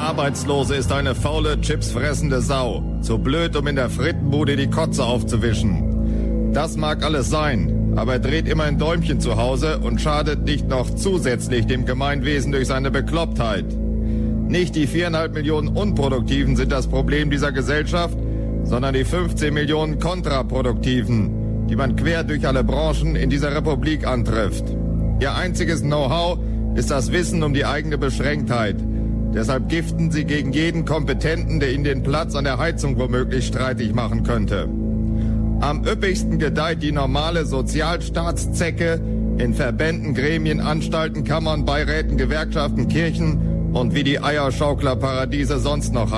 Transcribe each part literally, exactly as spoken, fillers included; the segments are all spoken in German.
Arbeitslose ist eine faule, chipsfressende Sau. Zu blöd, um in der Frittenbude die Kotze aufzuwischen. Das mag alles sein, aber er dreht immer ein Däumchen zu Hause und schadet nicht noch zusätzlich dem Gemeinwesen durch seine Beklopptheit. Nicht die viereinhalb Millionen Unproduktiven sind das Problem dieser Gesellschaft, sondern die fünfzehn Millionen Kontraproduktiven, die man quer durch alle Branchen in dieser Republik antrifft. Ihr einziges Know-how ist das Wissen um die eigene Beschränktheit. Deshalb giften sie gegen jeden Kompetenten, der ihnen den Platz an der Heizung womöglich streitig machen könnte. Am üppigsten gedeiht die normale Sozialstaatszecke in Verbänden, Gremien, Anstalten, Kammern, Beiräten, Gewerkschaften, Kirchen und wie die Eierschauklerparadiese sonst noch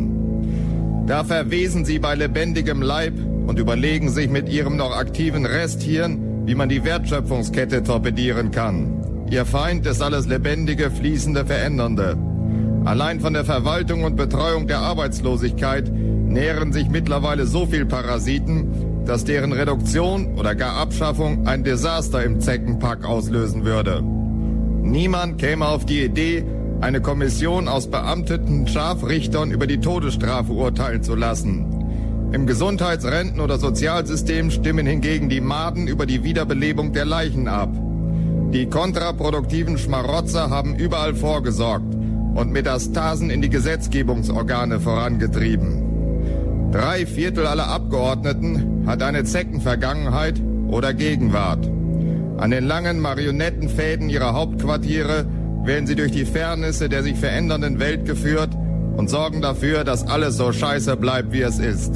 heißen. Da verwesen sie bei lebendigem Leib und überlegen sich mit ihrem noch aktiven Resthirn, wie man die Wertschöpfungskette torpedieren kann. Ihr Feind ist alles Lebendige, Fließende, Verändernde. Allein von der Verwaltung und Betreuung der Arbeitslosigkeit nähren sich mittlerweile so viel Parasiten, dass deren Reduktion oder gar Abschaffung ein Desaster im Zeckenpack auslösen würde. Niemand käme auf die Idee, eine Kommission aus beamteten Scharfrichtern über die Todesstrafe urteilen zu lassen. Im Gesundheits-, Renten- oder Sozialsystem stimmen hingegen die Maden über die Wiederbelebung der Leichen ab. Die kontraproduktiven Schmarotzer haben überall vorgesorgt und Metastasen in die Gesetzgebungsorgane vorangetrieben. Drei Viertel aller Abgeordneten hat eine Zeckenvergangenheit oder Gegenwart. An den langen Marionettenfäden ihrer Hauptquartiere werden sie durch die Fairnisse der sich verändernden Welt geführt und sorgen dafür, dass alles so scheiße bleibt, wie es ist.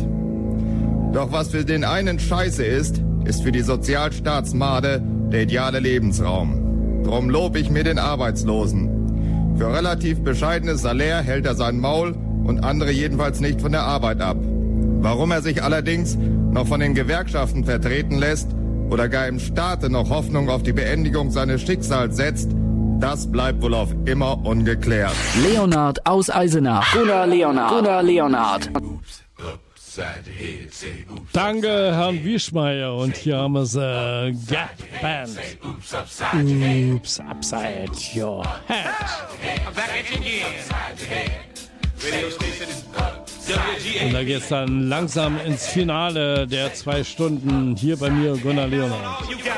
Doch was für den einen scheiße ist, ist für die Sozialstaatsmade der ideale Lebensraum. Drum lob ich mir den Arbeitslosen. Für relativ bescheidenes Salär hält er sein Maul und andere jedenfalls nicht von der Arbeit ab. Warum er sich allerdings noch von den Gewerkschaften vertreten lässt oder gar im Staate noch Hoffnung auf die Beendigung seines Schicksals setzt, das bleibt wohl auf immer ungeklärt. Leonhard aus Eisenach. Gunnar Leonhard. Gunnar Leonhard. Danke, Herrn Wieschmeier. Und hier haben wir sie, Gap Band. Oops, upside your head. Und da geht's dann langsam ins Finale der zwei Stunden hier bei mir, Gunnar Leonhard.